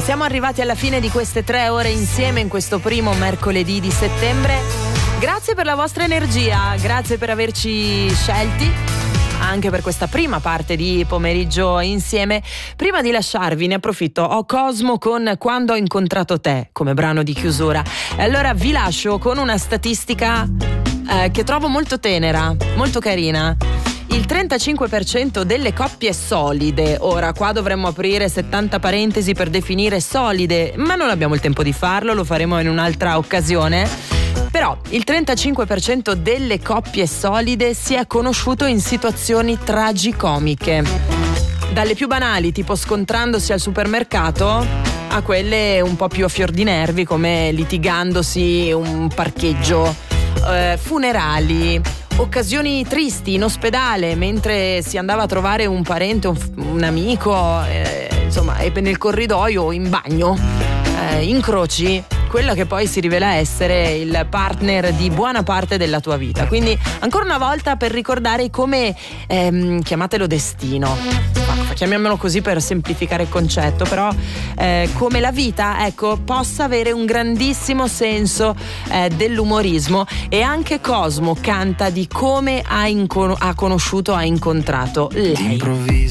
Siamo arrivati alla fine di queste 3 ore insieme in questo primo mercoledì di settembre. Grazie per la vostra energia, grazie per averci scelti anche per questa prima parte di pomeriggio insieme. Prima di lasciarvi ne approfitto, ho Cosmo con Quando ho incontrato te come brano di chiusura. E allora vi lascio con una statistica che trovo molto tenera, molto carina. Il 35% delle coppie solide, ora qua dovremmo aprire 70 parentesi per definire solide, ma non abbiamo il tempo di farlo, lo faremo in un'altra occasione. Però il 35% delle coppie solide si è conosciuto in situazioni tragicomiche, dalle più banali, tipo scontrandosi al supermercato, a quelle un po' più a fior di nervi, come litigandosi un parcheggio, funerali, occasioni tristi in ospedale mentre si andava a trovare un parente, un amico, insomma, e nel corridoio o in bagno, incroci quella che poi si rivela essere il partner di buona parte della tua vita. Quindi ancora una volta per ricordare come, chiamatelo destino, chiamiamolo così per semplificare il concetto, però come la vita, ecco, possa avere un grandissimo senso dell'umorismo. E anche Cosmo canta di come ha incontrato lei.